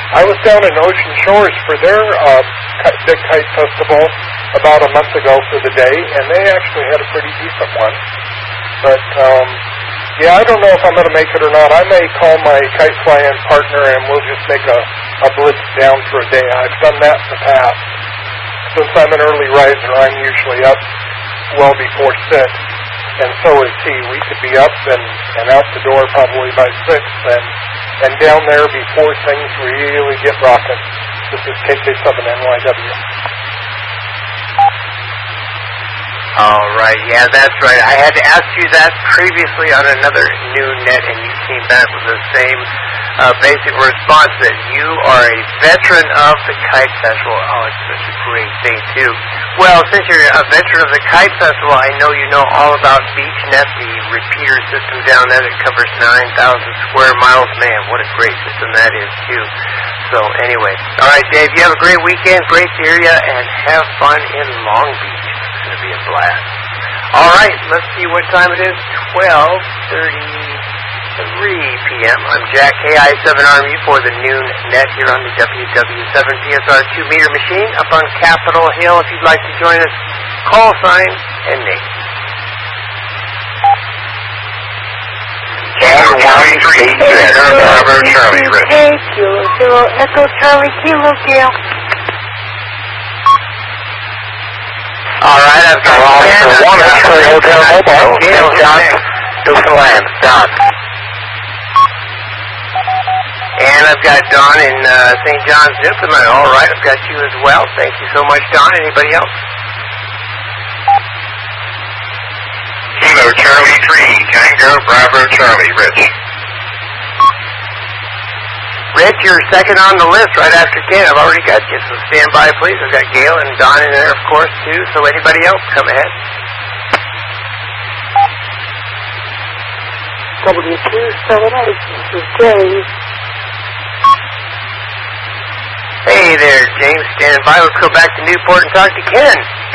I was down in Ocean Shores for their Big Kite Festival about a month ago for the day, and they actually had a pretty decent one. But, yeah, I don't know if I'm going to make it or not. I may call my kite flying partner and we'll just make a blitz down for a day. I've done that in the past. Since I'm an early riser, I'm usually up well before 6, and so is he. We could be up and out the door probably by 6 and down there before things really get rocking. This is KK7NYW. All right, yeah, that's right. I had to ask you that previously on another new net, and you came back with the same basic response that you are a veteran of the Kite Festival. Oh, it's such a great thing, too. Well, since you're a veteran of the Kite Festival, I know you know all about BeachNet, the repeater system down there that covers 9,000 square miles. Man, what a great system that is, too. So, anyway. All right, Dave, you have a great weekend. Great to hear you, and have fun in Long Beach. It's going to be a blast. All right, let's see what time it is. 12:33 p.m. I'm Jack KI7RMU for the noon net here on the WW7PSR 2-meter machine up on Capitol Hill. If you'd like to join us, call sign and name. Charlie 3, Bravo Charlie, Rich. Kilo, Echo Charlie, Kilo, Gail. All right, I've got one Charlie Hotel Mobile, Gail, John, Newfoundland, Don. And I've got Don in St. John's, Newfoundland. All right, I've got you as well. Thank you so much, Don. Anybody else? Kilo Charlie 3, Tango Bravo Charlie, Rich. Rich, you're second on the list right after Ken. I've already got you, so stand by, please. I've got Gail and Don in there, of course, too. So anybody else, come ahead. W278, this is Gary. Hey there, James. Stand by. Let's go back to Newport and talk to Ken.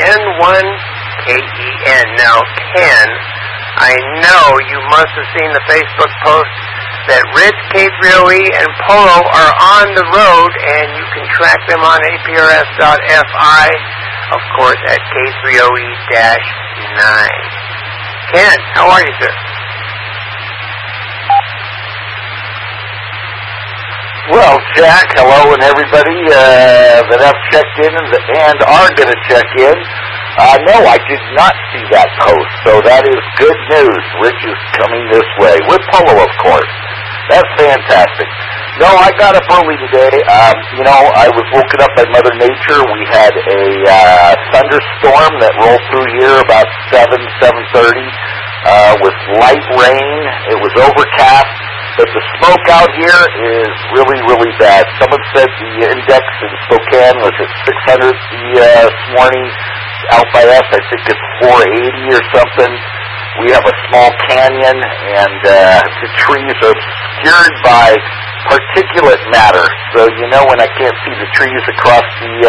N1KEN. Now, Ken, I know you must have seen the Facebook post that Rich, K3OE, and Polo are on the road, and you can track them on aprs.fi, of course, at K3OE-9. Ken, how are you, sir? Well, Jack, hello, and everybody that have checked in and are going to check in. No, I did not see that post, so that is good news. Rich is coming this way, with Polo, of course. That's fantastic. No, I got up early today. I was woken up by Mother Nature. We had a thunderstorm that rolled through here about 7:30 with light rain. It was overcast. But the smoke out here is really, really bad. Someone said the index in Spokane was at 600 this morning. Out by us, I think it's 480 or something. We have a small canyon, and the trees are obscured by particulate matter. So, when I can't see the trees across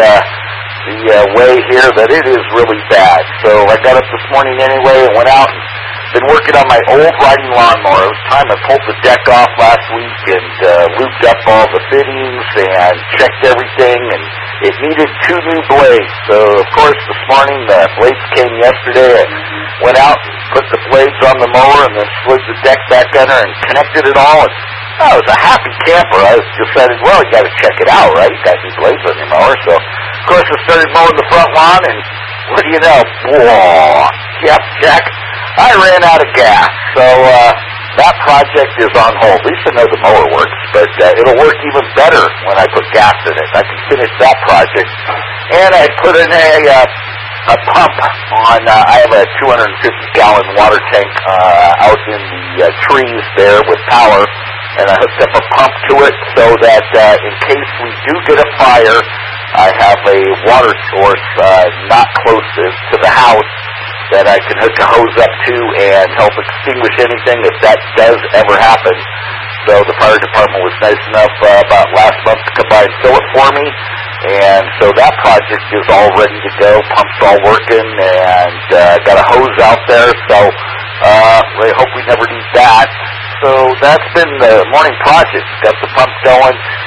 the way here, that it is really bad. So I got up this morning anyway and went out and been working on my old riding lawnmower. It was time I pulled the deck off last week and looped up all the fittings and checked everything, and it needed 2 new blades. So, of course, this morning the blades came yesterday. I went out and put the blades on the mower and then slid the deck back under and connected it all. And I was a happy camper. I decided, well, you got to check it out, right? You got new blades on your mower. So, of course, I started mowing the front lawn, and what do you know? Whoa! Yep, Jack. I ran out of gas, so that project is on hold. At least I know the mower works, but it'll work even better when I put gas in it. I can finish that project. And I put in a pump on, I have a 250-gallon water tank out in the trees there with power, and I hooked up a pump to it so that in case we do get a fire, I have a water source not close to the house that I can hook a hose up to and help extinguish anything if that does ever happen. So the fire department was nice enough about last month to come by and fill it for me. And so that project is all ready to go. Pump's all working, and got a hose out there. So I hope we never need that. So that's been the morning project. Got the pump going.